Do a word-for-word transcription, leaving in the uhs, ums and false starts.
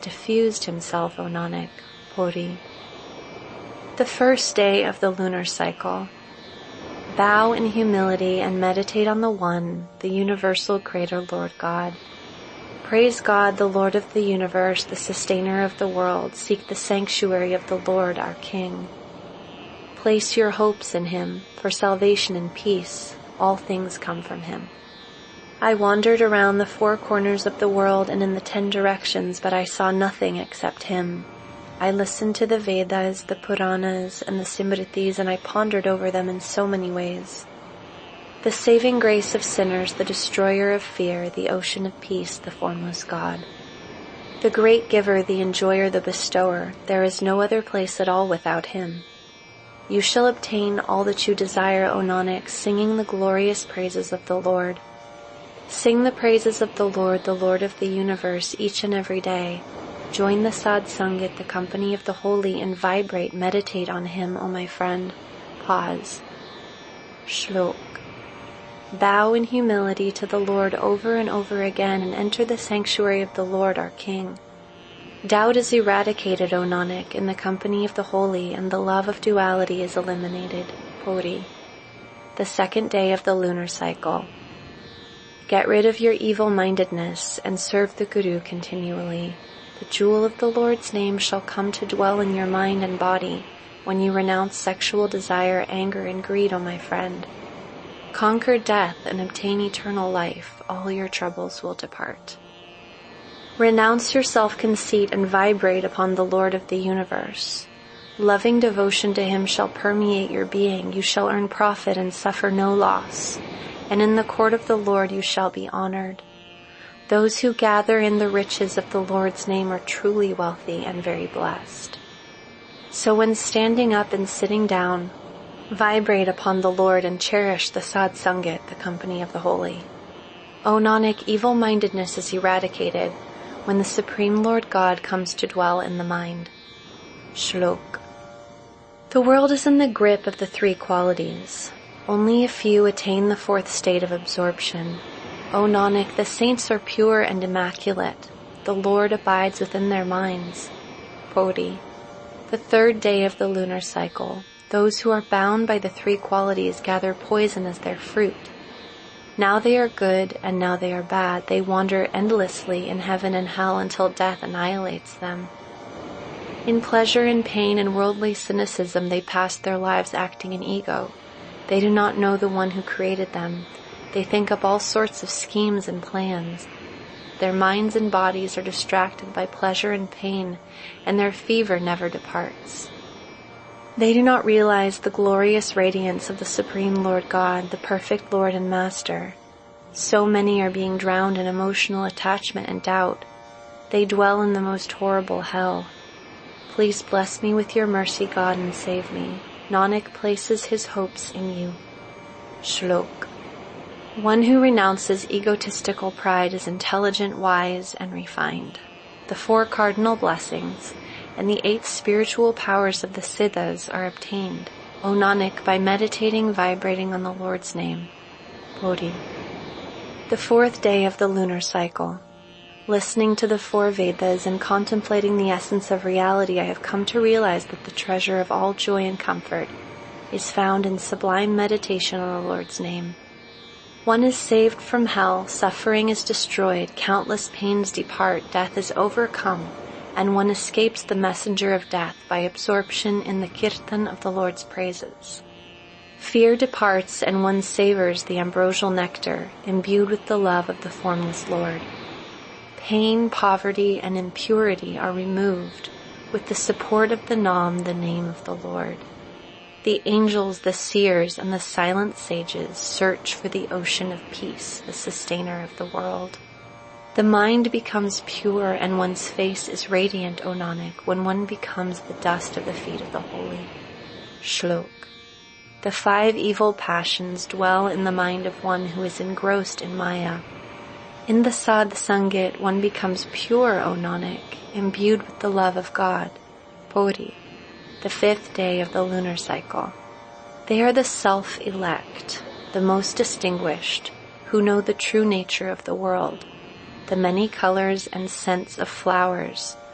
diffused himself, O Nanak. Puri. The first day of the lunar cycle. Bow in humility and meditate on the One, the Universal Creator Lord God. Praise God, the Lord of the universe, the sustainer of the world. Seek the sanctuary of the Lord, our King. Place your hopes in Him, for salvation and peace. All things come from Him. I wandered around the four corners of the world and in the ten directions, but I saw nothing except Him. I listened to the Vedas, the Puranas, and the Simritis, and I pondered over them in so many ways. The saving grace of sinners, the destroyer of fear, the ocean of peace, the formless God. The great giver, the enjoyer, the bestower, there is no other place at all without Him. You shall obtain all that you desire, O Nanak, singing the glorious praises of the Lord. Sing the praises of the Lord, the Lord of the universe, each and every day. Join the Sadh Sangat, the company of the holy, and vibrate, meditate on Him, O my friend. Pause. Shlok. Bow in humility to the Lord over and over again and enter the sanctuary of the Lord, our King. Doubt is eradicated, O Nanak, in the company of the holy, and the love of duality is eliminated. Puri. The second day of the lunar cycle. Get rid of your evil-mindedness and serve the Guru continually. The jewel of the Lord's name shall come to dwell in your mind and body when you renounce sexual desire, anger, and greed, O my friend. Conquer death and obtain eternal life. All your troubles will depart. Renounce your self-conceit and vibrate upon the Lord of the universe. Loving devotion to Him shall permeate your being. You shall earn profit and suffer no loss. And in the court of the Lord you shall be honored. Those who gather in the riches of the Lord's name are truly wealthy and very blessed. So when standing up and sitting down, vibrate upon the Lord and cherish the Sadh Sangat, the company of the holy. O Nanak, evil-mindedness is eradicated when the Supreme Lord God comes to dwell in the mind. Shlok. The world is in the grip of the three qualities. Only a few attain the fourth state of absorption. O Nanak, the saints are pure and immaculate. The Lord abides within their minds. Puri. The third day of the lunar cycle. Those who are bound by the three qualities gather poison as their fruit. Now they are good and now they are bad. They wander endlessly in heaven and hell until death annihilates them. In pleasure and pain and worldly cynicism they pass their lives acting in ego. They do not know the one who created them. They think up all sorts of schemes and plans. Their minds and bodies are distracted by pleasure and pain, and their fever never departs. They do not realize the glorious radiance of the Supreme Lord God, the perfect Lord and Master. So many are being drowned in emotional attachment and doubt. They dwell in the most horrible hell. Please bless me with your mercy, God, and save me. Nanak places his hopes in you. Shlok. One who renounces egotistical pride is intelligent, wise, and refined. The four cardinal blessings and the eight spiritual powers of the Siddhas are obtained, O Nanak, by meditating, vibrating on the Lord's name. Bodhi. The fourth day of the lunar cycle. Listening to the four Vedas and contemplating the essence of reality, I have come to realize that the treasure of all joy and comfort is found in sublime meditation on the Lord's name. One is saved from hell, suffering is destroyed, countless pains depart, death is overcome, and one escapes the messenger of death by absorption in the kirtan of the Lord's praises. Fear departs and one savors the ambrosial nectar, imbued with the love of the formless Lord. Pain, poverty, and impurity are removed with the support of the Nam, the name of the Lord. The angels, the seers, and the silent sages search for the ocean of peace, the sustainer of the world. The mind becomes pure and one's face is radiant, O Nanak, when one becomes the dust of the feet of the holy. Shlok. The five evil passions dwell in the mind of one who is engrossed in Maya. In the Sadh Sangat, one becomes pure, O Nanak, imbued with the love of God. Puri. The fifth day of the lunar cycle. They are the self-elect, the most distinguished, who know the true nature of the world, the many colors and scents of flowers,